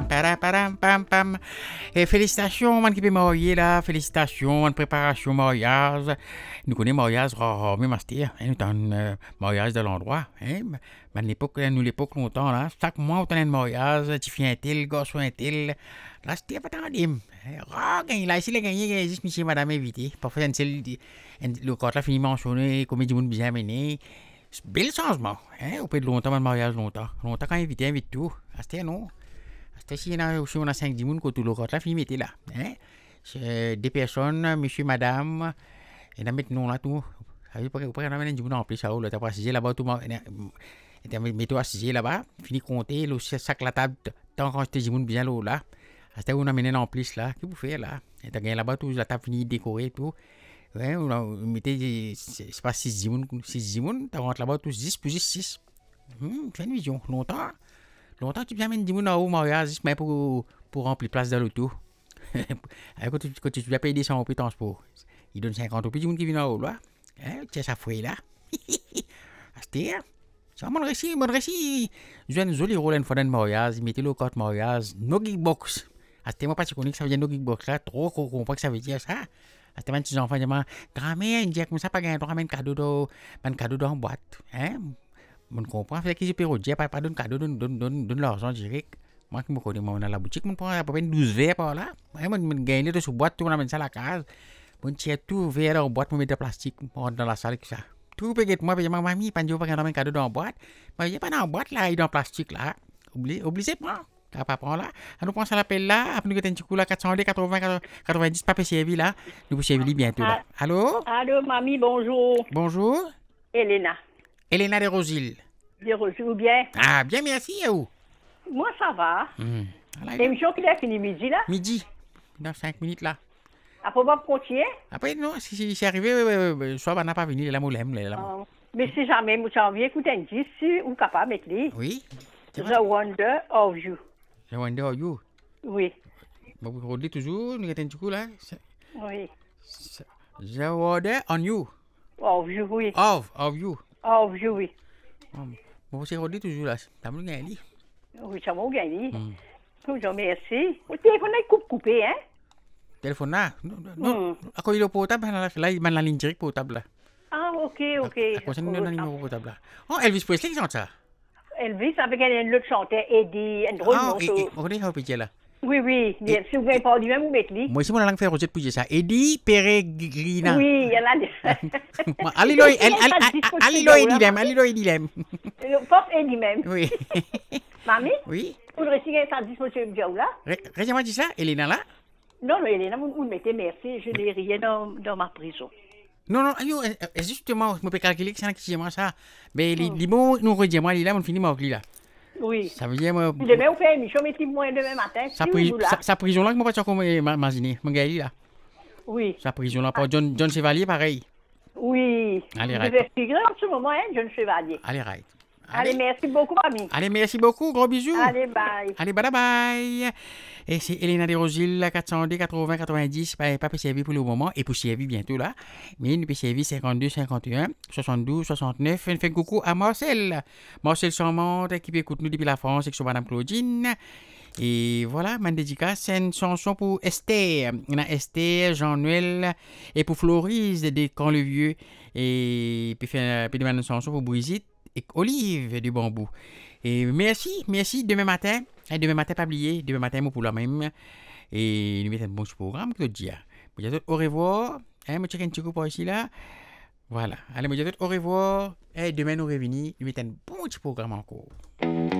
Param, param, pam, pam. Et félicitations, man qui peut marier là. Félicitations, en préparation mariage. Nous connaissons mariage, même astir. Nous avons mariage de l'endroit. Mais l'époque longtemps là. Chaque mois, on a un mariage. Tu fais un tel, garçon un tel. Là, c'était pas tant dim. Là, ici, les gagnés, juste monsieur, madame invité. Parfois, le corps là finit mentionné, comme du monde bien mené. Bel changement. Au pays de longtemps, le mariage longtemps. Longtemps, quand invite tout. C'était non. C'était si on a 5 personnes, quand tout le corps là finit mettre là. C'est des personnes, monsieur, madame, et là maintenant là tout. Ça veut pas qu'on a un jour en plus, ça ou là, t'as pas assisé là-bas, tout et mets-toi assisé là-bas, fini compter, le sac la table, tant quand j'étais bien là. C'était où on a mené en plus là, qu'est-ce que vous faites là? Et t'as gagné là-bas, tout, la table finie décorée, tout. Ouais, on mettait, c'est pas 6 zimoun, t'as rentré là-bas, tous 10 plus 6. Tu as une vision, longtemps. Longtemps, tu viens mettre 10 au mariage, juste mais pour remplir place dans l'auto. Quand tu vas payer des 100 euros de transport, il donne 50 euros, puis qui vient en haut là. Tiens, ça fouille là. C'était, c'est mon récit. J'ai un joli rôle une fois dans le mariage, il mettait le carte mariage, no geekbox. C'était moi pas si connais que ça veut dire no geekbox là, trop comprends que ça veut dire ça. C'était même petits enfants, ils disent, grand-mère, il dit comme ça, pas gagner, on ramène cadeau dans boîte. On comprend, fait que je peux redire, pas donne cadeau, donne l'argent direct. Moi qui me connais, moi, on a la boutique, on prend à peu près 12 verres par là. On gagne de sous boîte, tout, on amène ça à la case. On tire tout verre en boîte, on met de plastique, on rentre dans la salle, ça. Tout peut être moi, ma mamie, pas de pas gagner cadeau dans boîte. Mais il n'y a pas dans boîte là, il est dans plastique là. Oubliez pas. Papa prend là, nous prenons ça l'appel là, après nous avons un petit coup là, 400, 80, 90, papa servi là, nous vous servir bientôt là. Allô? Allô, mamie, bonjour. Bonjour. Elena. Elena de Rosil. De Rosil, ou bien? Ah, bien, merci, et où? Moi, ça va. L'émission qui est finie midi là? Midi, dans 5 minutes là. Après, on va continuer? Après, non, si c'est arrivé, soit on n'a pas venu, là, mais si jamais, vous avez écouté un disque, si vous êtes capable de mettre les. Oui. The Wonder of You. The Wonder of You. Oui. Vous redis toujours, nous avons un petit coup là. Oui. The Wonder on You. Of You, oui. Of You. Of You, oui. Vous redis toujours là. T'as voulu gagner? Oui, ça m'a gagné. Toujours merci. Le téléphone est coupé, hein? Téléphone là? Non. À quoi il est portable? Là, il m'a la ligne directe portable là. Ah, ok. À quoi ça nous donne la ligne portable là? Oh, Elvis Presley, qui chante ça? Elvis, avec un autre chanteur, Eddie, un drôle de nom. On connaît un petit là. Oui. Si vous voulez pas du même, vous mettez lui. Moi, si mon langue fait Roger pour dire ça. Eddie Peregrina. Oui, il y en a. Allez, dilemme. Porte Eddie même. Oui. Mamie? Oui. Vous le récitez à disposition de là? Récemment dit ça, Elena là? Non, Elena, vous mettez merci, je n'ai rien dans ma prison. Non, justement, je me peux calculer que c'est un qui moi ça. Mais les mots, nous redisons, moi, là, on finit ma là. Oui. Ça veut dire, moi. Demain, on fait une émission, mettez-moi demain matin. Sa prison là, que moi, pas comment imaginer. Mon gars, là. Oui. Sa prison là, pour John Chevalier, pareil. Oui. Allez, right. Vous devez figurer en ce moment, hein, John Chevalier. Allez, right. Allez, merci beaucoup, mamie. Allez, merci beaucoup, gros bisous. Allez, bye. Allez, bye. Et c'est Elena de Rosil, 400, 80, 90, pas PCV pour le moment, et pour CV bientôt là. Mais nous PCV 52, 51, 72, 69. On fait coucou à Marcel. Marcel Charmante, qui écoute nous depuis la France, et sur Madame Claudine. Et voilà, ma dédicace, c'est une chanson pour Esther. On a Esther, Jean-Noël, et pour Florise, de Camp-le-Vieux. Et puis demander une chanson pour Brigitte et Olive du Bambou. Et merci, demain matin, pas oublier, demain matin, moi pour la même, et nous mettons un bon programme, que dire. Au revoir, moi check un petit coup pour ici là, voilà, allez, au revoir, et demain nous revenons, nous mettons un bon petit programme encore.